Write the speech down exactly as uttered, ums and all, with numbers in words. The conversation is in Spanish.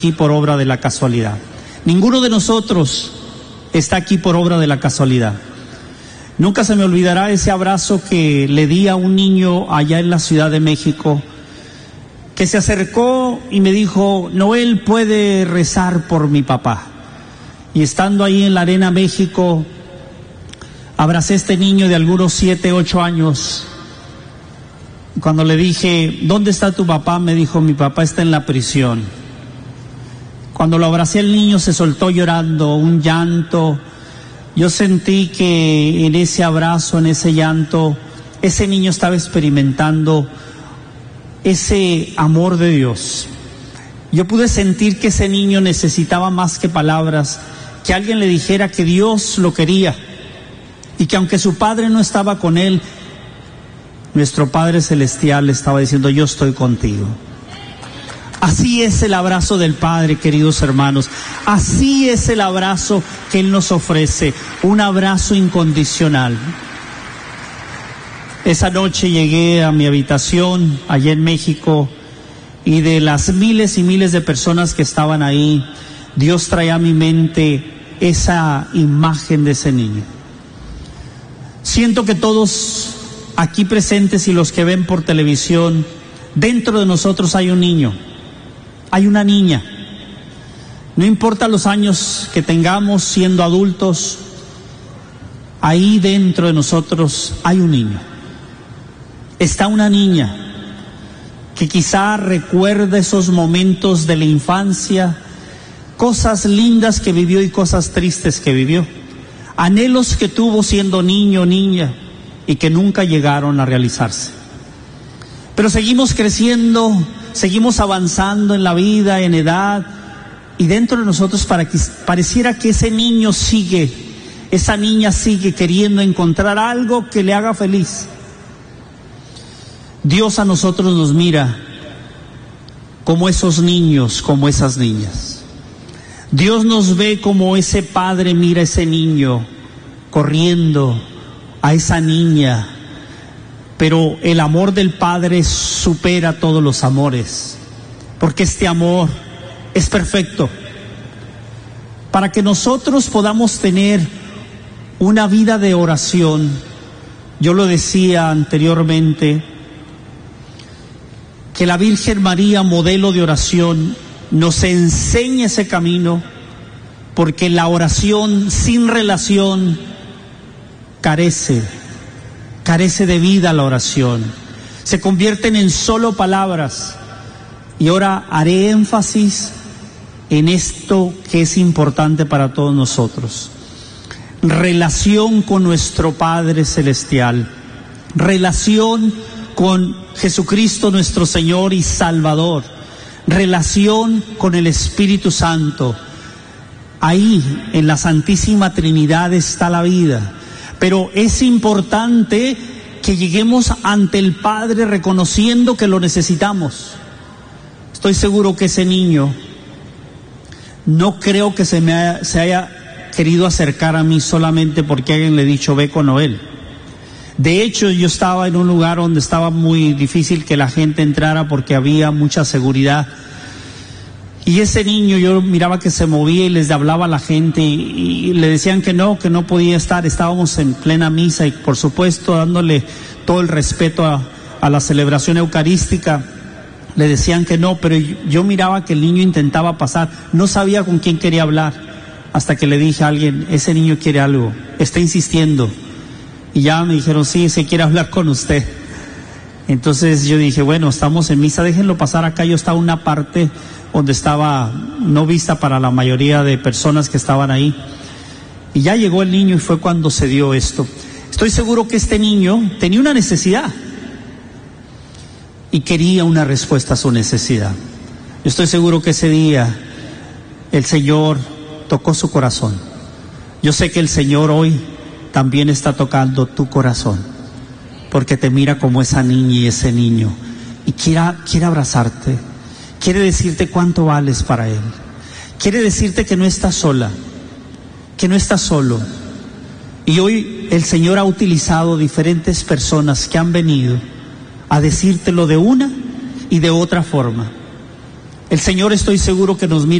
aquí por obra de la casualidad. Ninguno de nosotros está aquí por obra de la casualidad. Nunca se me olvidará ese abrazo que le di a un niño allá en la Ciudad de México, que se acercó y me dijo: Noel, puede rezar por mi papá. Y estando ahí en la Arena México, abracé a este niño de algunos siete, ocho años. Cuando le dije: ¿dónde está tu papá?, me dijo: mi papá está en la prisión. Cuando lo abracé, el niño se soltó llorando, un llanto. Yo sentí que en ese abrazo, en ese llanto, ese niño estaba experimentando ese amor de Dios. Yo pude sentir que ese niño necesitaba más que palabras, que alguien le dijera que Dios lo quería y que aunque su padre no estaba con él, nuestro Padre Celestial le estaba diciendo: yo estoy contigo. Así es el abrazo del Padre, queridos hermanos. Así es el abrazo que Él nos ofrece, un abrazo incondicional. Esa noche llegué a mi habitación allá en México, y de las miles y miles de personas que estaban ahí, Dios traía a mi mente esa imagen de ese niño. Siento que todos aquí presentes y los que ven por televisión, dentro de nosotros hay un niño, hay una niña. No importa los años que tengamos siendo adultos, ahí dentro de nosotros hay un niño. Está una niña que quizá recuerda esos momentos de la infancia, cosas lindas que vivió y cosas tristes que vivió, anhelos que tuvo siendo niño o niña y que nunca llegaron a realizarse. Pero seguimos creciendo, seguimos avanzando en la vida, en edad, y dentro de nosotros para que, pareciera que ese niño sigue, esa niña sigue queriendo encontrar algo que le haga feliz. Dios a nosotros nos mira como esos niños, como esas niñas. Dios nos ve como ese padre mira a ese niño corriendo, a esa niña, pero el amor del Padre supera todos los amores, porque este amor es perfecto. Para que nosotros podamos tener una vida de oración, yo lo decía anteriormente, que la Virgen María, modelo de oración, nos enseña ese camino, porque la oración sin relación carece, carece de vida la oración. Se convierten en solo palabras. Y ahora haré énfasis en esto que es importante para todos nosotros. Relación con nuestro Padre Celestial. Relación con Jesucristo nuestro Señor y Salvador. Relación con el Espíritu Santo. Ahí, en la Santísima Trinidad, está la vida. Pero es importante que lleguemos ante el Padre reconociendo que lo necesitamos. Estoy seguro que ese niño, no creo que se me haya, se haya querido acercar a mí solamente porque alguien le ha dicho: ve con Noel. De hecho, yo estaba en un lugar donde estaba muy difícil que la gente entrara porque había mucha seguridad. Y ese niño, yo miraba que se movía y les hablaba a la gente y, y le decían que no, que no podía estar. Estábamos en plena misa y por supuesto dándole todo el respeto a, a la celebración eucarística. Le decían que no, pero yo, yo miraba que el niño intentaba pasar. No sabía con quién quería hablar, hasta que le dije a alguien: ese niño quiere algo, está insistiendo. Y ya me dijeron: sí, se quiere hablar con usted. Entonces yo dije: bueno, estamos en misa, déjenlo pasar acá. Yo estaba en una parte donde estaba no vista para la mayoría de personas que estaban ahí. Y ya llegó el niño y fue cuando se dio esto. Estoy seguro que este niño tenía una necesidad y quería una respuesta a su necesidad. Yo estoy seguro que ese día el Señor tocó su corazón. Yo sé que el Señor hoy también está tocando tu corazón, porque te mira como esa niña y ese niño y quiere, quiere abrazarte, quiere decirte cuánto vales para Él, quiere decirte que no estás sola, que no estás solo. Y hoy el Señor ha utilizado diferentes personas que han venido a decírtelo de una y de otra forma. El Señor, estoy seguro que nos mira